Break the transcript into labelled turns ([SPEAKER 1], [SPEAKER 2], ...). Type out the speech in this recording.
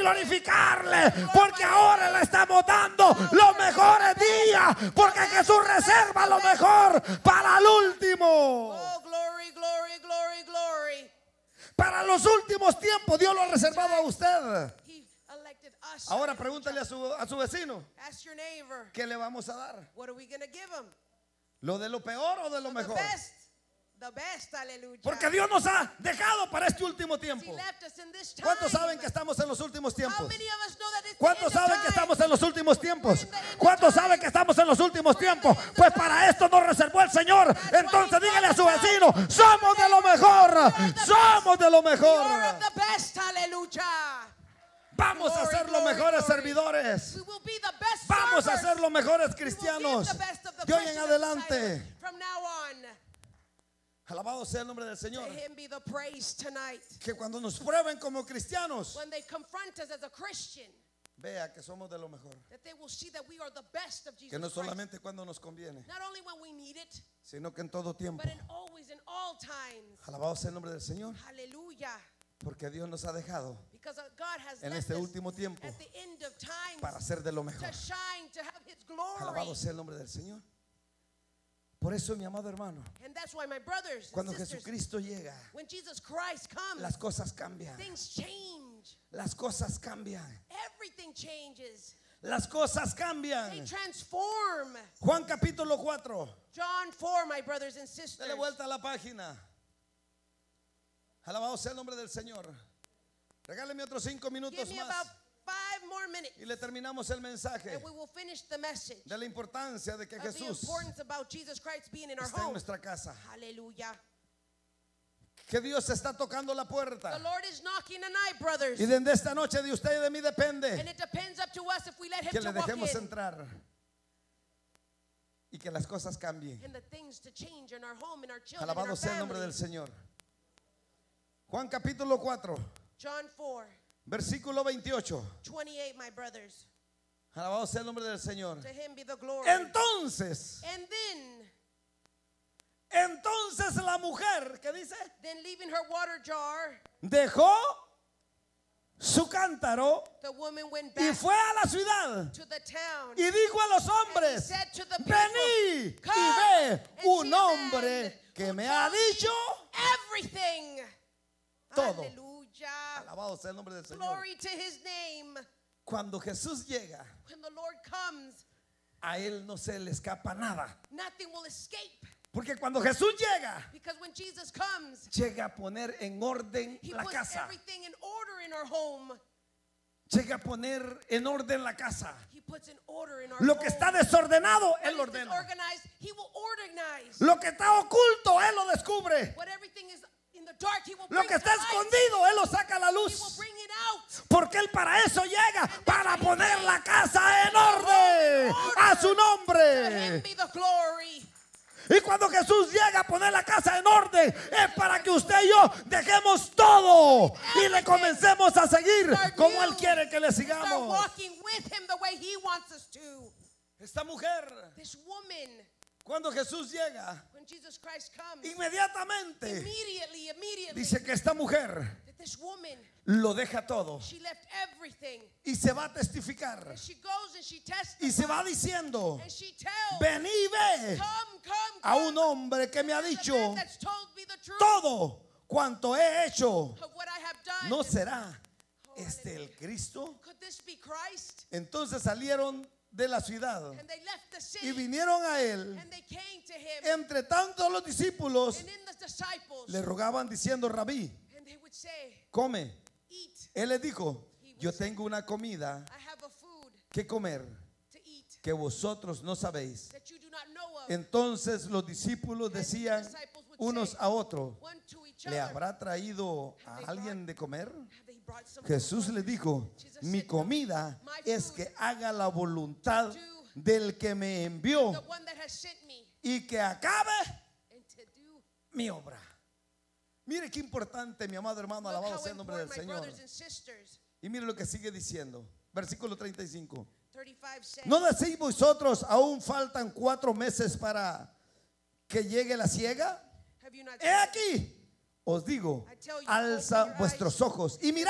[SPEAKER 1] glorificarle, porque ahora le estamos dando los mejores días, porque Jesús reserva lo mejor para el último.
[SPEAKER 2] Oh, glory, glory, glory, glory.
[SPEAKER 1] Para los últimos tiempos Dios lo ha reservado a usted.
[SPEAKER 2] He elected us.
[SPEAKER 1] Ahora pregúntale a su vecino,
[SPEAKER 2] Ask your neighbor,
[SPEAKER 1] ¿qué le vamos a dar?
[SPEAKER 2] what are we going to give him?
[SPEAKER 1] ¿Lo de lo peor o de lo
[SPEAKER 2] The
[SPEAKER 1] mejor?
[SPEAKER 2] best. The best, hallelujah.
[SPEAKER 1] Porque Dios nos ha dejado para este último
[SPEAKER 2] He
[SPEAKER 1] tiempo.
[SPEAKER 2] left us in this time.
[SPEAKER 1] ¿Cuántos saben que estamos en los últimos
[SPEAKER 2] How
[SPEAKER 1] tiempos?
[SPEAKER 2] many of us know that it's the
[SPEAKER 1] ¿Cuántos
[SPEAKER 2] end of
[SPEAKER 1] saben que
[SPEAKER 2] time?
[SPEAKER 1] estamos en los últimos tiempos? ¿Cuántos saben que estamos en los últimos tiempos? Pues para esto nos reservó el Señor. Entonces dígale a su vecino, somos de lo mejor. Somos de lo
[SPEAKER 2] We
[SPEAKER 1] mejor.
[SPEAKER 2] are of the best, hallelujah.
[SPEAKER 1] Vamos a ser los mejores servidores.
[SPEAKER 2] We will be the best
[SPEAKER 1] Vamos a
[SPEAKER 2] servers.
[SPEAKER 1] ser los mejores
[SPEAKER 2] We will
[SPEAKER 1] cristianos.
[SPEAKER 2] give the best of the
[SPEAKER 1] De hoy en
[SPEAKER 2] Christian
[SPEAKER 1] adelante.
[SPEAKER 2] disciples from now on.
[SPEAKER 1] Alabado sea el nombre del
[SPEAKER 2] To
[SPEAKER 1] Señor.
[SPEAKER 2] him be the praise tonight.
[SPEAKER 1] Que cuando nos prueben como cristianos,
[SPEAKER 2] When they confront us as a Christian,
[SPEAKER 1] vea que somos de lo mejor.
[SPEAKER 2] that they will see that we are the best of Jesus
[SPEAKER 1] Que no
[SPEAKER 2] Christ.
[SPEAKER 1] solamente cuando nos conviene,
[SPEAKER 2] Not only when we need it,
[SPEAKER 1] sino que en todo tiempo.
[SPEAKER 2] but in always, in all times.
[SPEAKER 1] Alabado sea el nombre del Señor.
[SPEAKER 2] Hallelujah.
[SPEAKER 1] Porque Dios nos ha dejado
[SPEAKER 2] Because God has
[SPEAKER 1] en
[SPEAKER 2] left
[SPEAKER 1] este
[SPEAKER 2] us
[SPEAKER 1] último tiempo
[SPEAKER 2] at the end of time
[SPEAKER 1] para ser de lo mejor.
[SPEAKER 2] to shine, to have His glory.
[SPEAKER 1] Alabado sea el nombre del Señor. Por eso, mi amado hermano,
[SPEAKER 2] And that's why, my brothers
[SPEAKER 1] cuando
[SPEAKER 2] and sisters,
[SPEAKER 1] Jesucristo llega,
[SPEAKER 2] when Jesus Christ comes,
[SPEAKER 1] las cosas cambian.
[SPEAKER 2] things change.
[SPEAKER 1] Las cosas cambian.
[SPEAKER 2] Everything changes.
[SPEAKER 1] Las cosas
[SPEAKER 2] They
[SPEAKER 1] cambian.
[SPEAKER 2] transform.
[SPEAKER 1] Juan capítulo 4.
[SPEAKER 2] John 4, my brothers and sisters.
[SPEAKER 1] Dale vuelta a la página. Alabado sea el nombre del Señor. Regáleme otros 5 minutos
[SPEAKER 2] Give me
[SPEAKER 1] más
[SPEAKER 2] about 5 more minutes,
[SPEAKER 1] y le terminamos el mensaje
[SPEAKER 2] and we will finish the message
[SPEAKER 1] de la importancia de que
[SPEAKER 2] of the
[SPEAKER 1] Jesús
[SPEAKER 2] importance about Jesus Christ being in our
[SPEAKER 1] está en
[SPEAKER 2] home.
[SPEAKER 1] nuestra casa.
[SPEAKER 2] Hallelujah.
[SPEAKER 1] Que Dios está tocando la
[SPEAKER 2] The
[SPEAKER 1] puerta.
[SPEAKER 2] Lord is knocking tonight, brothers.
[SPEAKER 1] Y desde esta noche de usted y de mí
[SPEAKER 2] And
[SPEAKER 1] depende
[SPEAKER 2] it depends up to us if we let Him
[SPEAKER 1] que
[SPEAKER 2] to
[SPEAKER 1] le
[SPEAKER 2] walk
[SPEAKER 1] dejemos
[SPEAKER 2] in.
[SPEAKER 1] entrar y que las cosas cambien.
[SPEAKER 2] And the things to change in our home, in our children, in
[SPEAKER 1] Alabado
[SPEAKER 2] our
[SPEAKER 1] sea el nombre
[SPEAKER 2] family.
[SPEAKER 1] del Señor. Juan capítulo 4,
[SPEAKER 2] John 4,
[SPEAKER 1] versículo 28.
[SPEAKER 2] 28, my brothers.
[SPEAKER 1] Alabado sea el nombre del Señor.
[SPEAKER 2] To Him be the glory.
[SPEAKER 1] Entonces
[SPEAKER 2] And
[SPEAKER 1] la mujer, ¿qué dice?
[SPEAKER 2] then leaving her water jar,
[SPEAKER 1] Dejó su cántaro
[SPEAKER 2] the woman went
[SPEAKER 1] y
[SPEAKER 2] back
[SPEAKER 1] fue a la ciudad
[SPEAKER 2] to the town.
[SPEAKER 1] y dijo a los
[SPEAKER 2] And he
[SPEAKER 1] hombres,
[SPEAKER 2] said to the people,
[SPEAKER 1] vení y
[SPEAKER 2] "Come
[SPEAKER 1] ve
[SPEAKER 2] and
[SPEAKER 1] un
[SPEAKER 2] see a man
[SPEAKER 1] hombre que
[SPEAKER 2] who
[SPEAKER 1] me
[SPEAKER 2] told
[SPEAKER 1] ha
[SPEAKER 2] me
[SPEAKER 1] dicho
[SPEAKER 2] everything."
[SPEAKER 1] todo.
[SPEAKER 2] Hallelujah.
[SPEAKER 1] Alabado sea el nombre del Señor.
[SPEAKER 2] Glory to His name.
[SPEAKER 1] Cuando Jesús llega,
[SPEAKER 2] When the Lord comes,
[SPEAKER 1] a él no se le escapa nada.
[SPEAKER 2] nothing will escape.
[SPEAKER 1] Porque cuando Jesús llega,
[SPEAKER 2] Because when Jesus comes,
[SPEAKER 1] llega a poner en orden
[SPEAKER 2] He
[SPEAKER 1] la
[SPEAKER 2] puts
[SPEAKER 1] casa.
[SPEAKER 2] everything in order in our home.
[SPEAKER 1] Llega a poner en orden la casa.
[SPEAKER 2] He puts in order in our
[SPEAKER 1] Lo
[SPEAKER 2] home.
[SPEAKER 1] que está desordenado,
[SPEAKER 2] What
[SPEAKER 1] Él lo
[SPEAKER 2] is
[SPEAKER 1] ordena.
[SPEAKER 2] disorganized, He will organize.
[SPEAKER 1] Lo que está oculto, Él lo descubre.
[SPEAKER 2] What everything is in the dark, He will
[SPEAKER 1] Lo
[SPEAKER 2] bring
[SPEAKER 1] que
[SPEAKER 2] to
[SPEAKER 1] está
[SPEAKER 2] light.
[SPEAKER 1] escondido, Él lo saca a la
[SPEAKER 2] He will
[SPEAKER 1] luz.
[SPEAKER 2] bring it out.
[SPEAKER 1] Porque Él para eso llega, para poner la casa en orden a su
[SPEAKER 2] To Him
[SPEAKER 1] nombre.
[SPEAKER 2] be the glory.
[SPEAKER 1] Y cuando Jesús llega a poner la casa en orden, es para que usted y yo dejemos todo y le comencemos a seguir como Él quiere que le
[SPEAKER 2] Start
[SPEAKER 1] sigamos.
[SPEAKER 2] walking with Him the way He wants us to.
[SPEAKER 1] Esta mujer,
[SPEAKER 2] This woman,
[SPEAKER 1] cuando Jesús llega,
[SPEAKER 2] when Jesus Christ comes,
[SPEAKER 1] inmediatamente
[SPEAKER 2] immediately,
[SPEAKER 1] dice que esta mujer
[SPEAKER 2] that this woman,
[SPEAKER 1] lo deja todo
[SPEAKER 2] she left everything.
[SPEAKER 1] y se va a testificar
[SPEAKER 2] And she goes and she
[SPEAKER 1] y se va
[SPEAKER 2] testifies.
[SPEAKER 1] diciendo,
[SPEAKER 2] And she tells,
[SPEAKER 1] vení y ve
[SPEAKER 2] come,
[SPEAKER 1] a un hombre que me ha
[SPEAKER 2] There's a
[SPEAKER 1] dicho
[SPEAKER 2] man that's told me the truth
[SPEAKER 1] todo cuanto he hecho.
[SPEAKER 2] of what I have done.
[SPEAKER 1] ¿No será este el Cristo?
[SPEAKER 2] Could this be Christ?
[SPEAKER 1] Entonces salieron de la ciudad
[SPEAKER 2] And they left the
[SPEAKER 1] y
[SPEAKER 2] city
[SPEAKER 1] vinieron a él.
[SPEAKER 2] and they came to Him.
[SPEAKER 1] Entre tanto los discípulos
[SPEAKER 2] And in the disciples,
[SPEAKER 1] le rogaban diciendo, Rabí,
[SPEAKER 2] and they would say,
[SPEAKER 1] come.
[SPEAKER 2] eat.
[SPEAKER 1] Él les dijo, yo tengo una comida
[SPEAKER 2] I have a food
[SPEAKER 1] que comer
[SPEAKER 2] to eat
[SPEAKER 1] que vosotros no sabéis.
[SPEAKER 2] that you do not know of.
[SPEAKER 1] Entonces los discípulos decían unos a otros,
[SPEAKER 2] One to each
[SPEAKER 1] ¿le
[SPEAKER 2] other.
[SPEAKER 1] habrá traído a alguien de comer?
[SPEAKER 2] Have they brought some
[SPEAKER 1] Jesús le dijo, mi comida es que haga la voluntad del que me envió
[SPEAKER 2] the one that has sent me
[SPEAKER 1] y que acabe
[SPEAKER 2] and to do.
[SPEAKER 1] mi obra. Mire qué importante, mi amado hermano,
[SPEAKER 2] Look
[SPEAKER 1] alabado
[SPEAKER 2] how
[SPEAKER 1] sea el nombre del
[SPEAKER 2] important, my
[SPEAKER 1] Señor.
[SPEAKER 2] brothers and sisters.
[SPEAKER 1] Y mire lo que sigue diciendo, versículo 35.
[SPEAKER 2] 35 says,
[SPEAKER 1] ¿No decís vosotros aún faltan 4 meses para que llegue la siega?
[SPEAKER 2] have you not
[SPEAKER 1] He aquí, os digo, alza vuestros ojos y mirad.